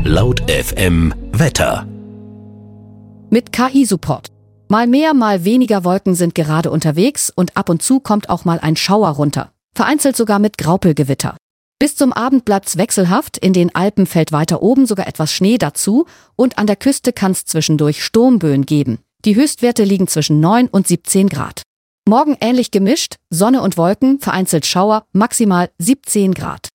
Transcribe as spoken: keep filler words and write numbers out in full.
Laut F M Wetter. Mit K I-Support. Mal mehr, mal weniger Wolken sind gerade unterwegs und ab und zu kommt auch mal ein Schauer runter. Vereinzelt sogar mit Graupelgewitter. Bis zum Abend bleibt's wechselhaft, in den Alpen fällt weiter oben sogar etwas Schnee dazu und an der Küste kann's zwischendurch Sturmböen geben. Die Höchstwerte liegen zwischen neun und siebzehn Grad. Morgen ähnlich gemischt, Sonne und Wolken, vereinzelt Schauer, maximal siebzehn Grad.